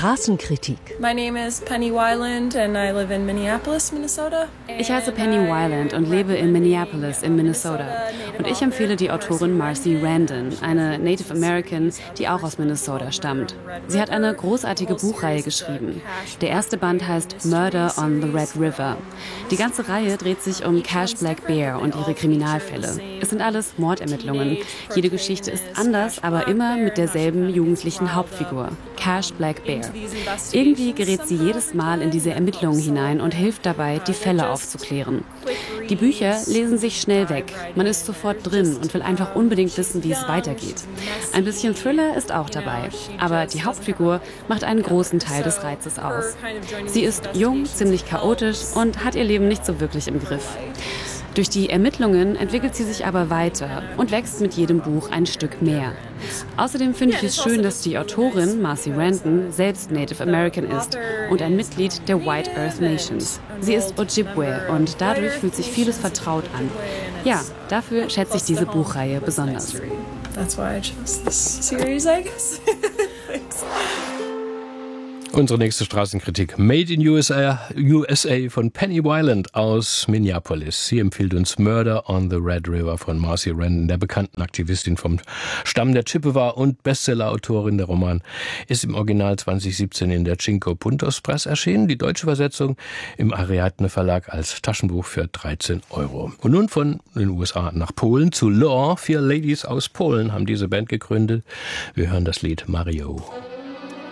Straßenkritik. My name is Penny Weiland and I live in Minneapolis, Minnesota. Ich heiße Penny Weiland und lebe in Minneapolis in Minnesota. Und ich empfehle die Autorin Marcy Randon, eine Native American, die auch aus Minnesota stammt. Sie hat eine großartige Buchreihe geschrieben. Der erste Band heißt Murder on the Red River. Die ganze Reihe dreht sich um Cash Black Bear und ihre Kriminalfälle. Es sind alles Mordermittlungen. Jede Geschichte ist anders, aber immer mit derselben jugendlichen Hauptfigur, Cash Black Bear. Irgendwie gerät sie jedes Mal in diese Ermittlungen hinein und hilft dabei, die Fälle aufzuklären. Die Bücher lesen sich schnell weg. Man ist sofort drin und will einfach unbedingt wissen, wie es weitergeht. Ein bisschen Thriller ist auch dabei. Aber die Hauptfigur macht einen großen Teil des Reizes aus. Sie ist jung, ziemlich chaotisch und hat ihr Leben nicht so wirklich im Griff. Durch die Ermittlungen entwickelt sie sich aber weiter und wächst mit jedem Buch ein Stück mehr. Außerdem finde ich es schön, dass die Autorin, Marcy Randon, selbst Native American ist und ein Mitglied der White Earth Nations. Sie ist Ojibwe und dadurch fühlt sich vieles vertraut an. Ja, dafür schätze ich diese Buchreihe besonders. That's why I chose this series, I guess. Unsere nächste Straßenkritik, Made in USA von Penny Weiland aus Minneapolis. Sie empfiehlt uns Murder on the Red River von Marcy Randon, der bekannten Aktivistin vom Stamm der Chippewa und Bestsellerautorin. Der Roman ist im Original 2017 in der Cinco Puntos Press erschienen. Die deutsche Übersetzung im Ariadne Verlag als Taschenbuch für 13 €. Und nun von den USA nach Polen zu Law. 4 Ladies aus Polen haben diese Band gegründet. Wir hören das Lied Mario.